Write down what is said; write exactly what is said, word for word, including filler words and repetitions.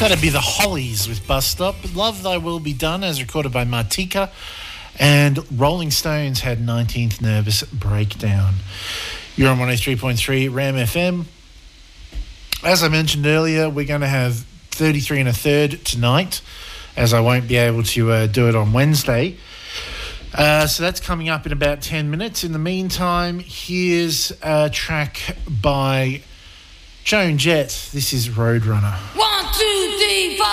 That'd be the Hollies with Bus Stop. Love Thy Will Be Done, as recorded by Martika. And Rolling Stones had nineteenth Nervous Breakdown. You're on one oh three point three Ram F M. As I mentioned earlier, we're going to have thirty-three and a third tonight, as I won't be able to uh, do it on Wednesday. Uh, so that's coming up in about ten minutes. In the meantime, here's a track by Joan Jett. This is Roadrunner. One, two, three, four.